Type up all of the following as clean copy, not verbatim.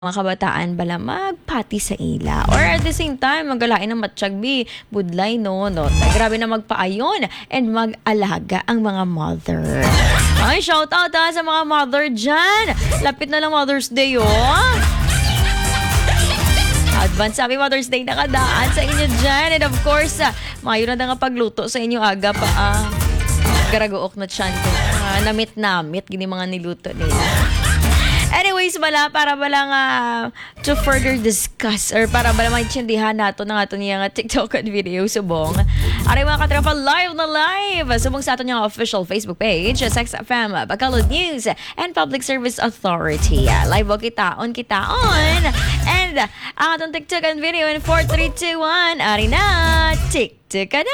mga kabataan bala magpati sa ila or at the same time magalain ng matsyagbi budlay no grabe na magpaayon and mag-alaga ang mga mother. Ay, shout out sa mga mother dyan, lapit na lang Mother's Day advance happy Mother's Day na kadaan sa inyo dyan, and of course mayo na nga pagluto sa inyo aga pa garagook na tiyan ko namit gini mga niluto nila. Anyways, para to further discuss or para maintindihan nato ng ato niya TikTok at video subong. Aray mga katropa, live na live subong sa ato niya official Facebook page, Sex FM, Bacolod News and Public Service Authority. Live o kitaon. And ang atong TikTok and video in 4, 3, 2, 1. Ari na, TikTok ka na!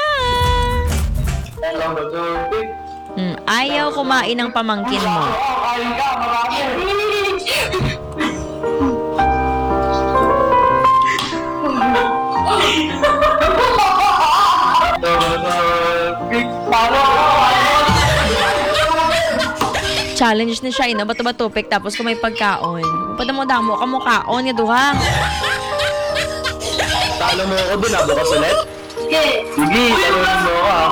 Ayaw kumain ng pamangkin mo. Challenge na siya, bato-batupik tapos kung may pagkaon. Padamo-damo ka mo kaon niya duha. Talo mo ako doon, bukas ulit? Sige, talo mo ako.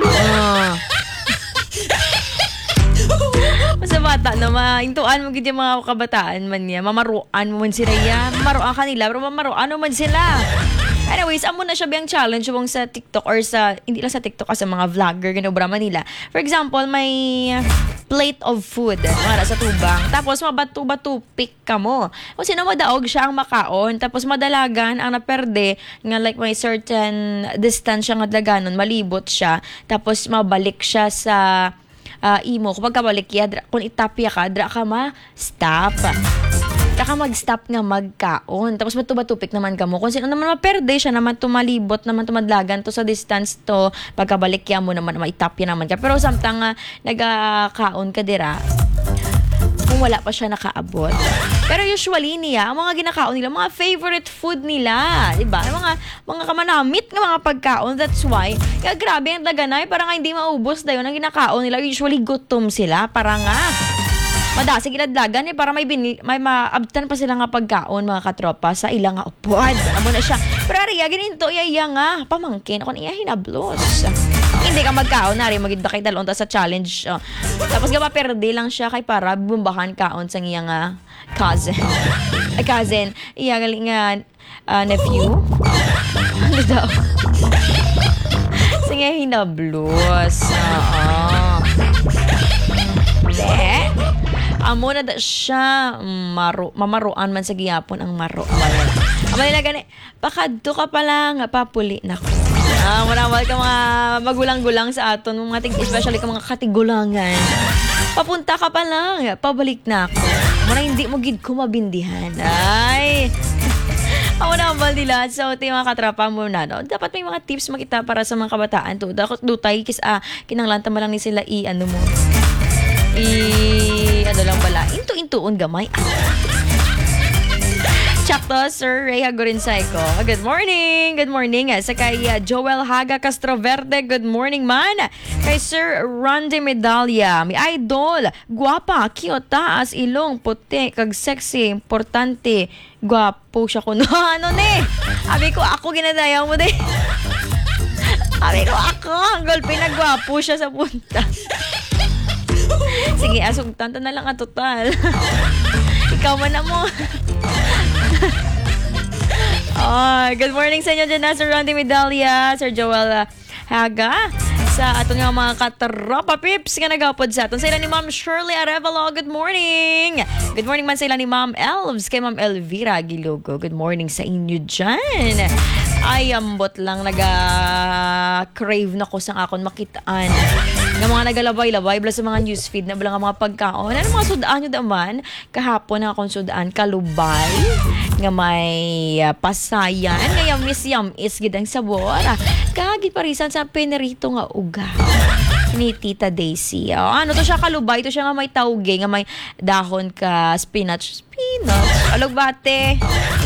Sa bata na maintuan mo gid yung mga kabataan man niya, mamaruan mo man sila ya, mamaruan kanila pero mamaruan mo man sila. Anyways, amo na siya biyang challenge mong sa TikTok or sa hindi lang sa TikTok sa mga vlogger ganobra Manila. For example, may plate of food para sa tubang. Tapos mabatu-batu pick ka mo. Kung sino madaog siya ang makaon, tapos madalagan ang naperde nga like may certain distance siya nga daganon, malibot siya, tapos mabalik siya sa imo kapag kabalik kung itapya ka dra ka stop ka mag-stop nga magkaon tapos matubatupic naman ka mo kung sino naman maperde siya naman tumalibot naman tumadlagan to sa distance to pagkabalik ya mo naman maitapya naman ka pero samtang nagakaon ka dira kung wala pa siya nakaabot. Pero usually niya, ang mga ginakaon nila, mga favorite food nila, diba? Mga kamanamit ng mga pagkaon. That's why, kaya grabe ang taganay, para nga hindi maubos dayon ang ginakaon nila. Usually gutom sila, para nga madasig iladlagan para may maabtan pa sila nga pagkaon mga katropa sa ilang nga upod. Amo na siya. Pero ariya gininto iya nga pamangkin ako niya hinablos. Hindi ka magkaon nari magid kay dalon ta sa challenge. Tapos gaba perde lang siya kay para bumbahan kaon sa iya nga cousin. Iya galing nga nephew. Ano daw? Sige hinablos. Amo na da siya mamaruan man sa giyapon ang maro. Amo nila gani pakadto ka pa lang papuli nako. Manawal ka mga magulang-gulang sa aton mga especially ka mga katigulangan. Papunta ka pa lang pabalik na ako. Muna hindi mo gid ko mabindihan. Ay. Amo na nila so mga katrapa mo na no. Dapat may mga tips makita para sa mga kabataan to. Dutay kinanglan ta lang ni sila ano mo. Ano lang bala, into-intuon gamay. Chakto, Sir Ray Hagurinsay ko. Good morning sa kay Joel Haga Castroverde. Good morning man. Kay Sir Randy Medalya, may idol, guwapa, cute, taas, ilong, puti, kag sexy, importante, guwapo siya kuno. Ano ne? Abi ko ako ginadayaw mo de. Abi ko ako, ang golpe nagwapo siya sa punta. Sige, asugtan to na lang total. Ikaw man na mo. Good morning sa inyo dyan na Sir Randy Medalya, Sir Joel Haga, sa atong mga katropa pips nga nagapod sa aton. Sa ila ni Ma'am Shirley Arevalo, good morning. Good morning man sa ila ni Ma'am Elves, kay Ma'am Elvira Gilogo. Good morning sa inyo dyan. Ay, ambot lang crave na ko sa akon makitaan ng mga nagalabay-labay bala sa mga newsfeed na bala nga mga pagkaon. Ano mga sudaan nyo daman? Kahapon na akong sudaan kalubay nga may pasayan nga yamis gidang sabor. Kagit parisan sa pinirito nga uga ni Tita Daisy. Ano to siya kalubay? To siya nga may tauge, nga may dahon ka spinach. Alugbate.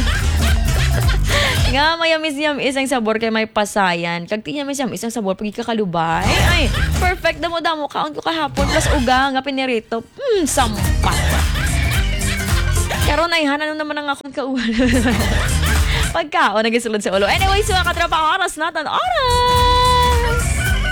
Nga mayamis-yamis ang sabor kay may pasayan. Kag ti yamis-yamis ang sabor pag ikakalubay. Ay, perfect damo-damo kaon ko kahapon plus uga nga pinirito. Sampat. Karon ay hanan naman ang akong kauwan. Pagkaon nagasulod sa ulo. Anyways, mga katropa, oras natin. Oras!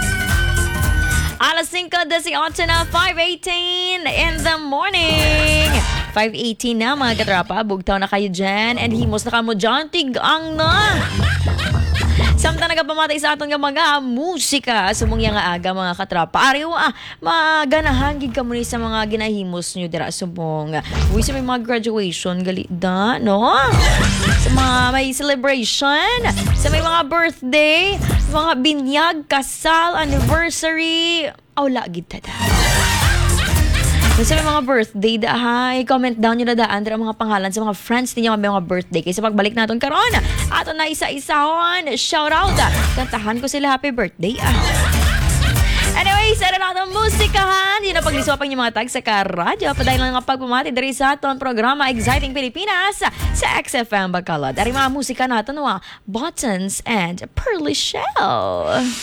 Alas 5:18 na, 5:18 in the morning. 5:18 na, mga katropa. Bugtaw na kayo dyan. And himos na kamo dyan. Tigang na. Samtang nagapamatay sa aton nga mga musika sumungya nga aga, mga katropa. Ariw maganahan gid ka muna sa mga ginahimos nyo dira sumong. Uy, sa may mga graduation galida, no? Sa mga may celebration, sa may mga birthday, mga binyag, kasal, anniversary, awla gid tada. Sa may mga birthday comment down nyo na daan ang mga pangalan sa mga friends ninyo may mga birthday. Kaysa pagbalik natin karon, ato na isa-isahon, shout out, kantahan ko sila happy birthday. Anyways, ano na itong musikahan? Yun na pagliswapan yung mga tag sa karadyo. Padahil lang ang pagpumati dari sa aton programa Exciting Pilipinas sa XFM Bacolod. Dari mga musika natin, Buttons and Pearly Shell.